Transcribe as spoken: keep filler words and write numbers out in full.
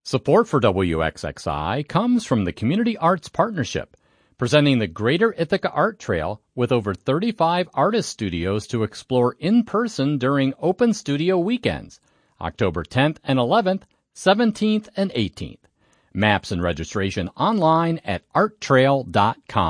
Support for W X X I comes from the Community Arts Partnership, presenting the Greater Ithaca Art Trail with over thirty-five artist studios to explore in person during Open Studio Weekends, October tenth and eleventh, seventeenth and eighteenth. Maps and registration online at art trail dot com.